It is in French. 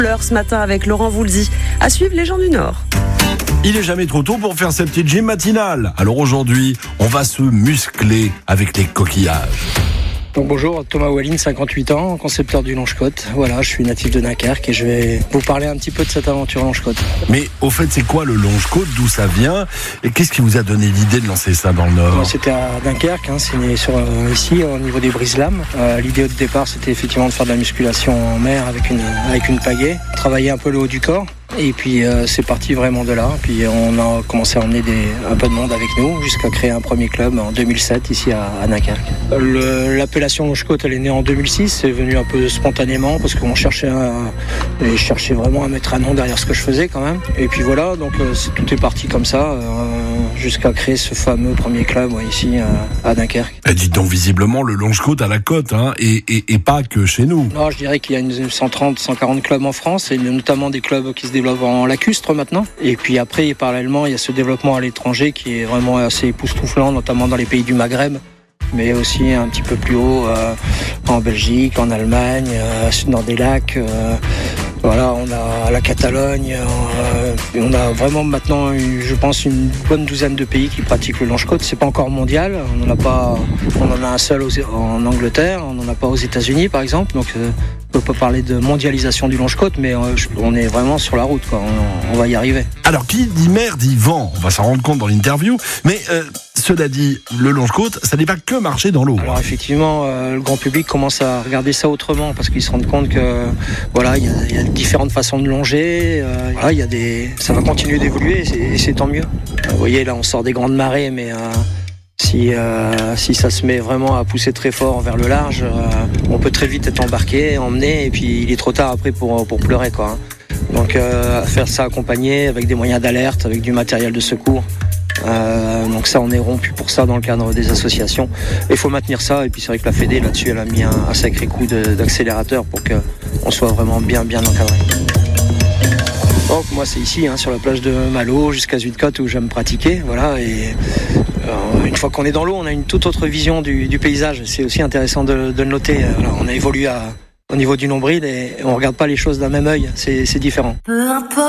L'heure ce matin avec Laurent Voulzy. À suivre les gens du Nord. Il est jamais trop tôt pour faire sa petite gym matinale. Alors aujourd'hui, on va se muscler avec les coquillages. Donc bonjour, Thomas Walline, 58 ans, concepteur du Longe-Côte. Voilà, je suis natif de Dunkerque et je vais vous parler un petit peu de cette aventure Longe-Côte. Mais au fait, c'est quoi le Longe-Côte? D'où ça vient? Et qu'est-ce qui vous a donné l'idée de lancer ça dans le Nord? C'était à Dunkerque, c'est né ici au niveau des Brises-Lames. L'idée de départ, c'était effectivement de faire de la musculation en mer avec une pagaie, travailler un peu le haut du corps. Et puis c'est parti vraiment de là. Puis on a commencé à emmener un peu de monde avec nous jusqu'à créer un premier club en 2007 ici à Dunkerque. L'appellation Longe-Côte, elle est née en 2006. C'est venu un peu spontanément parce qu'on cherchait vraiment à mettre un nom derrière ce que je faisais quand même. Et puis voilà, donc tout est parti comme ça jusqu'à créer ce fameux premier club ici à Dunkerque. Et dites donc, visiblement le Longe-Côte à la côte, et pas que chez nous. Non, je dirais qu'il y a 130-140 clubs en France et notamment des clubs qui se développent en lacustre maintenant. Et puis après, parallèlement, il y a ce développement à l'étranger qui est vraiment assez époustouflant, notamment dans les pays du Maghreb, mais aussi un petit peu plus haut en Belgique, en Allemagne, dans des lacs. Voilà, on a la Catalogne, on a vraiment maintenant, je pense, une bonne douzaine de pays qui pratiquent le Longe-Côte. C'est pas encore mondial, on en a un seul en Angleterre, on n'en a pas aux États-Unis par exemple, donc on peut pas parler de mondialisation du Longe-Côte, mais on est vraiment sur la route, quoi. On va y arriver. Alors qui dit mer dit vent, on va s'en rendre compte dans l'interview, mais cela dit, le Longe-Côte, ça n'est pas que marcher dans l'eau. Alors effectivement, le grand public commence à regarder ça autrement parce qu'ils se rendent compte que voilà, il y a différentes façons de longer. Ça va continuer d'évoluer et c'est tant mieux. Vous voyez, là, on sort des grandes marées, mais si ça se met vraiment à pousser très fort vers le large, on peut très vite être embarqué, emmené, et puis il est trop tard après pour pleurer, quoi. Donc faire ça accompagné avec des moyens d'alerte, avec du matériel de secours. Donc ça, on est rompu pour ça dans le cadre des associations. Il faut maintenir ça, et puis c'est vrai que la Fédé là-dessus, elle a mis un sacré coup d'accélérateur pour qu'on soit vraiment bien encadré. Donc moi c'est ici, sur la plage de Malo jusqu'à Zuidcote où j'aime pratiquer, voilà. Et une fois qu'on est dans l'eau, on a une toute autre vision du paysage. C'est aussi intéressant de le noter. Voilà, on a évolué au niveau du nombril et on regarde pas les choses d'un même œil. C'est différent.